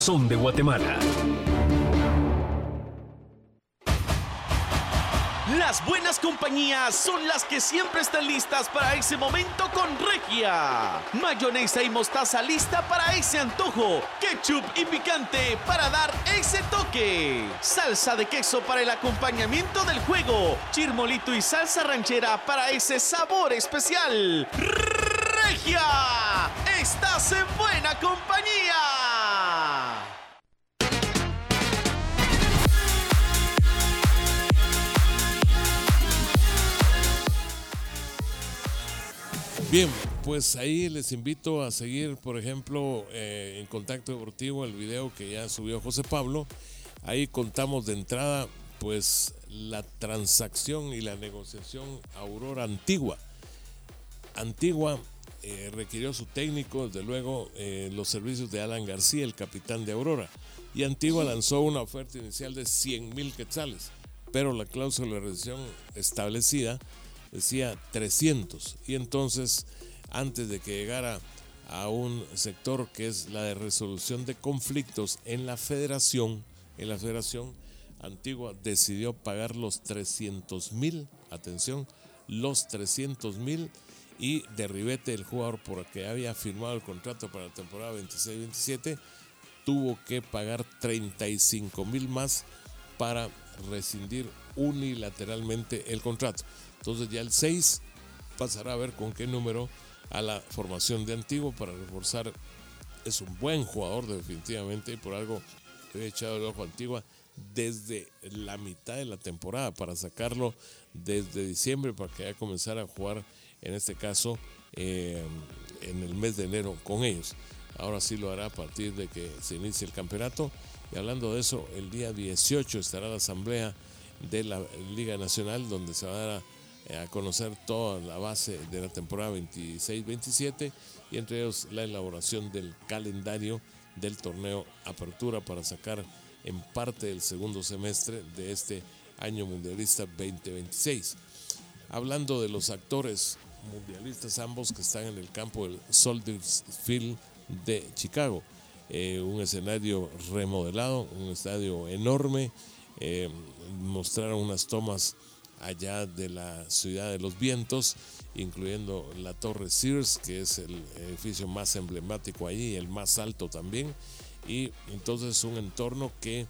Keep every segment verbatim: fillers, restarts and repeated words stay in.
Son de Guatemala. Las buenas compañías son las que siempre están listas para ese momento con Regia. Mayonesa y mostaza lista para ese antojo. Ketchup y picante para dar ese toque. Salsa de queso para el acompañamiento del juego. Chirmolito y salsa ranchera para ese sabor especial. Regia, estás en buena compañía. Bien, pues ahí les invito a seguir, por ejemplo, eh, en Contacto Deportivo, el video que ya subió José Pablo. Ahí contamos de entrada, pues, la transacción y la negociación Aurora Antigua. Antigua eh, requirió su técnico, desde luego, eh, los servicios de Alan García, el capitán de Aurora. Y Antigua lanzó una oferta inicial de cien mil quetzales, pero la cláusula de rescisión establecida decía trescientos, y entonces antes de que llegara a un sector que es la de resolución de conflictos en la federación, en la federación Antigua decidió pagar los trescientos mil, atención, los trescientos mil, y de ribete el jugador, porque había firmado el contrato para la temporada veintiséis veintisiete, tuvo que pagar treinta y cinco mil más para rescindir unilateralmente el contrato. Entonces ya el seis pasará a ver con qué número a la formación de Antigua para reforzar. Es un buen jugador definitivamente, y por algo he echado el ojo a Antigua desde la mitad de la temporada para sacarlo desde diciembre para que ya comenzara a jugar, en este caso eh, en el mes de enero con ellos. Ahora sí lo hará a partir de que se inicie el campeonato. Y hablando de eso, el día dieciocho estará la asamblea de la Liga Nacional, donde se va a dar a a conocer toda la base de la temporada veintiséis veintisiete, y entre ellos la elaboración del calendario del torneo Apertura para sacar en parte del segundo semestre de este año mundialista veinte veintiséis. Hablando de los actores mundialistas, ambos que están en el campo del Soldier Field de Chicago, eh, un escenario remodelado, un estadio enorme. Eh, mostraron unas tomas allá de la Ciudad de los Vientos, incluyendo la Torre Sears, que es el edificio más emblemático allí, el más alto también, y entonces un entorno que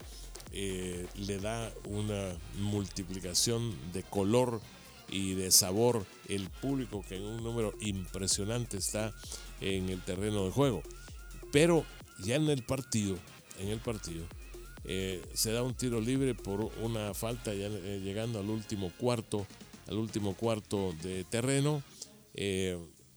eh, le da una multiplicación de color y de sabor. El público, que en un número impresionante está en el terreno de juego, pero ya en el partido, en el partido, Eh, se da un tiro libre por una falta ya eh, llegando al último cuarto, al último cuarto de terreno, eh,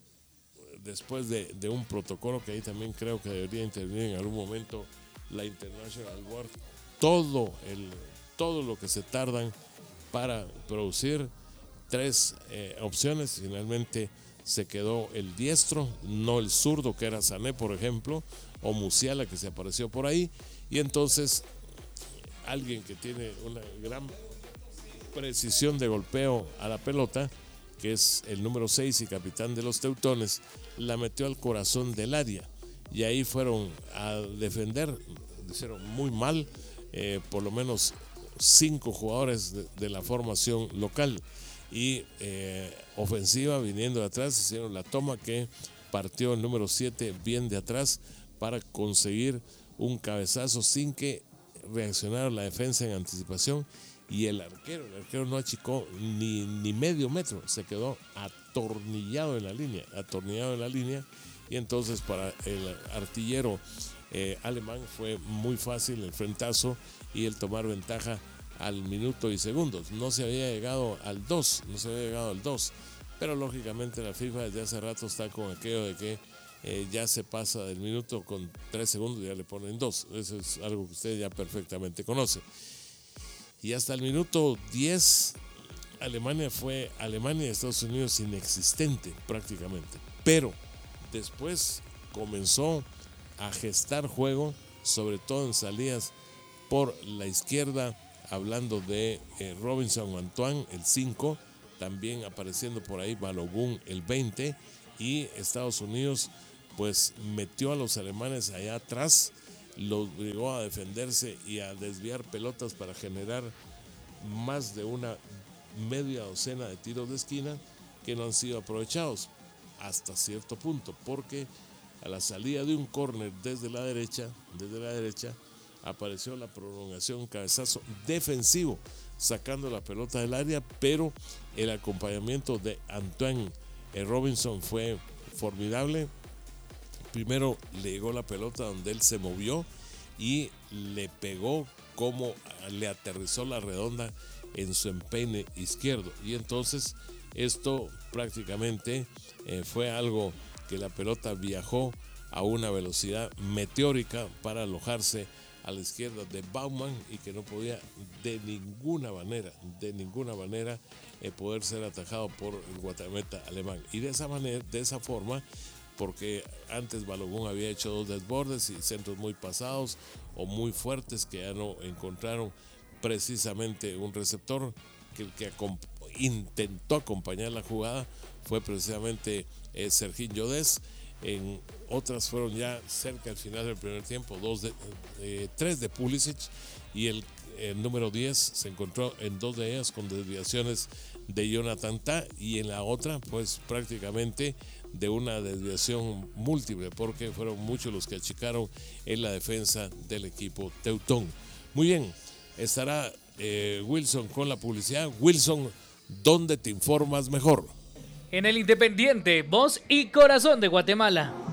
después de, de un protocolo que ahí también creo que debería intervenir en algún momento la International Board. Todo, el, todo lo que se tardan para producir tres eh, opciones, finalmente se quedó el diestro, no el zurdo que era Sané, por ejemplo, o Musiala, que se apareció por ahí. Y entonces alguien que tiene una gran precisión de golpeo a la pelota, que es el número seis y capitán de los Teutones, la metió al corazón del área, y ahí fueron a defender, lo hicieron muy mal, eh, por lo menos cinco jugadores de, de la formación local, y eh, ofensiva viniendo de atrás, hicieron la toma que partió el número siete bien de atrás para conseguir un cabezazo sin que reaccionara la defensa en anticipación, y el arquero, el arquero no achicó ni, ni medio metro, se quedó atornillado en la línea, atornillado en la línea, y entonces para el artillero eh, alemán fue muy fácil el frentazo y el tomar ventaja al minuto y segundos. No se había llegado al dos, no se había llegado al dos, pero lógicamente la FIFA desde hace rato está con aquello de que Eh, ya se pasa del minuto con tres segundos y ya le ponen dos. Eso es algo que usted ya perfectamente conoce. Y hasta el minuto diez, Alemania fue Alemania y Estados Unidos inexistente prácticamente. Pero después comenzó a gestar juego, sobre todo en salidas por la izquierda, hablando de eh, Robinson Antoine, el cinco, también apareciendo por ahí Balogun, el veinte, y Estados Unidos pues metió a los alemanes allá atrás lo obligó a defenderse y a desviar pelotas para generar más de una media docena de tiros de esquina que no han sido aprovechados hasta cierto punto, porque a la salida de un córner desde la derecha, desde la derecha, apareció la prolongación, un cabezazo defensivo, sacando la pelota del área, pero el acompañamiento de Antoine Robinson fue formidable. Primero le llegó la pelota donde él se movió y le pegó como le aterrizó la redonda en su empeine izquierdo. Y entonces esto prácticamente eh, fue algo que la pelota viajó a una velocidad meteórica para alojarse a la izquierda de Baumann y que no podía de ninguna manera, de ninguna manera eh, poder ser atajado por el guardameta alemán. Y de esa manera, de esa forma, porque antes Balogun había hecho dos desbordes y centros muy pasados o muy fuertes que ya no encontraron precisamente un receptor, que el que acomp- intentó acompañar la jugada fue precisamente eh, Serginho Dest. En otras fueron ya cerca al final del primer tiempo, dos de, eh, tres de Pulisic, y el, el número diez se encontró en dos de ellas con desviaciones de Jonathan Tah, y en la otra pues prácticamente de una desviación múltiple, porque fueron muchos los que achicaron en la defensa del equipo teutón. Muy bien, estará eh, Wilson con la publicidad. Wilson, ¿dónde te informas mejor? En el Independiente, voz y corazón de Guatemala.